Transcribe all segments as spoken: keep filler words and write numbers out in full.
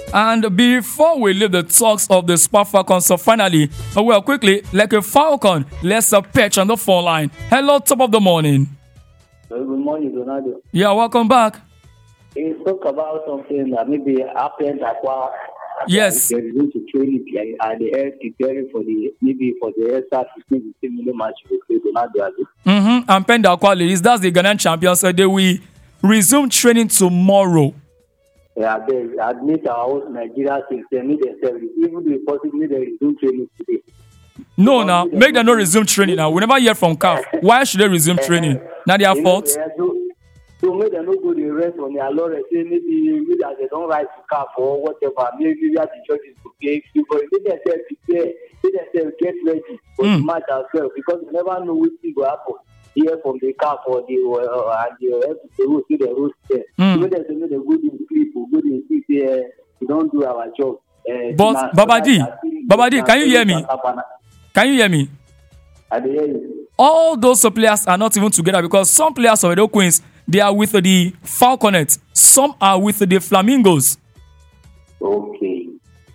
And before we leave the talks of the Super Falcons, so finally, uh, well, quickly, like a Falcon, let's uh, pitch on the phone line. Hello, top of the morning. Well, good morning, Ronaldo. Yeah, welcome back. You spoke about something that maybe happened at what Yes. they're going to train it and the air preparing for the maybe for the air start fifteen million match with Ronaldo. Mm-hmm. And Penda Aqua ladies, that's the Ghanaian champions. So they will resume training tomorrow. Yeah, they admit our own Nigeria things. They need themselves. Even if possibly they resume training today. No, now make them not resume training. Now we never hear from C A F. Why should they resume training? Not their You fault. know, they do- So make them not go the rest on their law and say maybe, maybe that they don't write to C A F or whatever. Maybe that the churches to play. Because they themselves prepare, they themselves get ready for Mm. the match as well. Because you never know which thing will happen. Here from the C A F or the uh, and the uh, the host, the host there. Mm. So make them say make them go to sleep or go to sleep there. We don't do our job. Uh, But now, Babadi, I think- Babadi, can you hear me? Can you hear me? I dey hear you. All those players are not even together because some players of Edo Queens, they are with the Falconets. Some are with the Flamingos. Okay.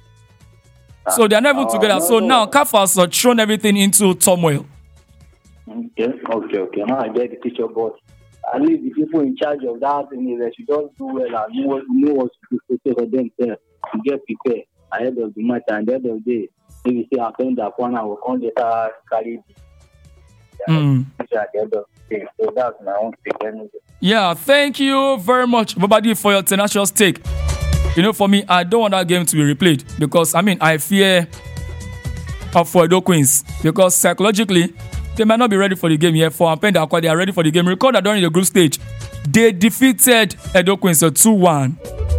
So they are never Oh, together. no, So no. now C A F has uh, thrown everything into turmoil. Okay, okay, okay. Now I get the picture, but at least the people in charge of that thing, they should just do well and know what, know what to do for themselves to get prepared ahead of the match. And at the end of the day, if you say I think that one, I will come later carry the Mm. picture at the end of the day. So that's my own thing. Anyway. Yeah, thank you very much, Babadi, for your tenacious take. You know, for me, I don't want that game to be replayed because, I mean, I fear uh, for Edo Queens because psychologically, they might not be ready for the game yet. For Penda Aqua, they are ready for the game. Recall that during the group stage, they defeated Edo Queens two one.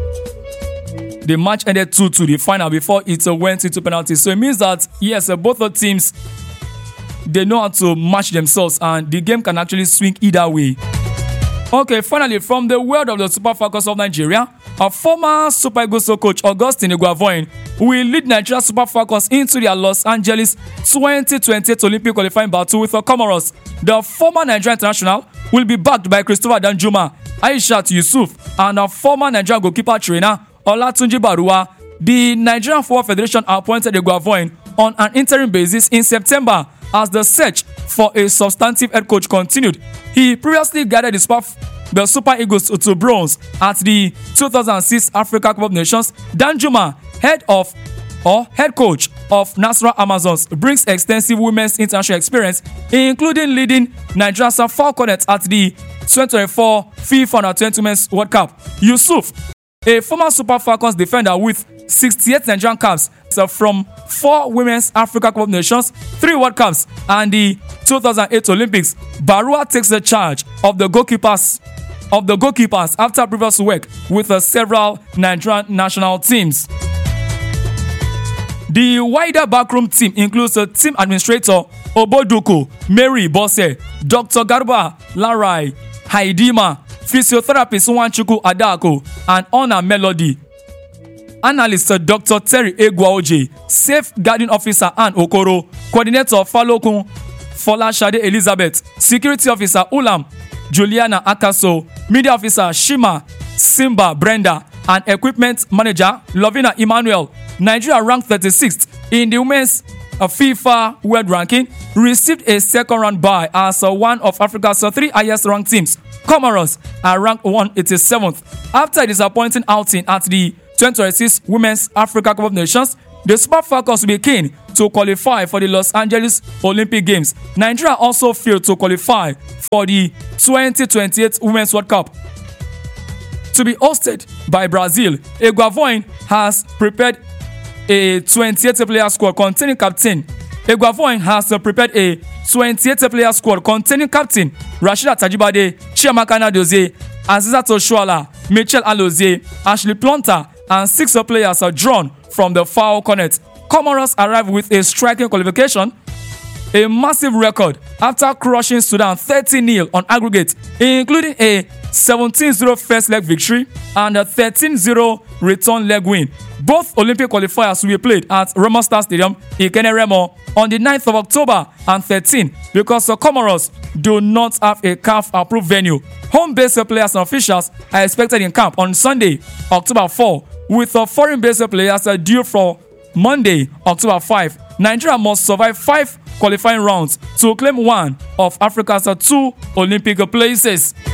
The match ended two two, the final, before it uh, went into penalties. So it means that, yes, uh, both the teams, they know how to match themselves and the game can actually swing either way. Okay, finally, from the world of the Super Falcons of Nigeria, a former Super Eagles coach, Augustine Iguavoin, will lead Nigeria Super Falcons into their Los Angeles twenty twenty-eight Olympic qualifying battle with the Comoros. The former Nigerian international will be backed by Christopher Danjuma, Aishat Yusuf, and a former Nigerian goalkeeper trainer, Olatunji Baruwa. The Nigerian Football Federation appointed Iguavoin on an interim basis in September as the search for a substantive head coach continued. He previously guided the Super, the Super Eagles to bronze at the two thousand six Africa Cup of Nations. Danjuma, head of or head coach of Nasarawa Amazons, brings extensive women's international experience, including leading Nigeria's Falconets at the twenty twenty-four FIFA Under twenty Women's World Cup. Yusuf, a former Super Falcons defender with sixty-eight Nigerian caps so from four Women's Africa Cup of Nations, three World Cups, and the two thousand eight Olympics. Baruwa takes the charge of the goalkeepers of the goalkeepers after previous work with uh, several Nigerian national teams. The wider backroom team includes the team administrator Oboduko, Mary Bosse, Doctor Garba Larai, Haidima, physiotherapist Nwanchuku Adako, and Honor Melody. Analyst Doctor Terry Egwaoje, safeguarding officer Ann Okoro, coordinator Falokun Folashade Elizabeth, security officer Ulam Juliana Akaso, media officer Shima Simba Brenda, and equipment manager Lovina Emmanuel. Nigeria ranked thirty-sixth in the women's uh, FIFA World Ranking, received a second round bye as uh, one of Africa's uh, three highest ranked teams. Comoros are ranked one hundred eighty-seventh. After a disappointing outing at the twenty twenty-six Women's Africa Cup of Nations, the Super Falcons will be keen to qualify for the Los Angeles Olympic Games. Nigeria also failed to qualify for the twenty twenty-eight Women's World Cup, to be hosted by Brazil. Iguavoin has prepared a twenty-eight player squad containing captain. Iguavoin has prepared a twenty-eight player squad containing captain Rashida Tajibade, Chiamaka Nadozie, Azizat Oshuala, Michelle Alozie, Ashley Plonter, and six players are drawn from the Falconets. Comoros arrived with a striking qualification, a massive record after crushing Sudan thirty nil on aggregate, including a seventeen zero first leg victory and a thirteen zero return leg win. Both Olympic qualifiers will be played at Remo Star Stadium, Ikene Remo, on the ninth of October and thirteenth because the Comoros do not have a C A F-approved venue. Home-based players and officials are expected in camp on Sunday, October fourth, with uh, foreign-based players uh, due for Monday, October fifth. Nigeria must survive five qualifying rounds to claim one of Africa's uh, two Olympic places.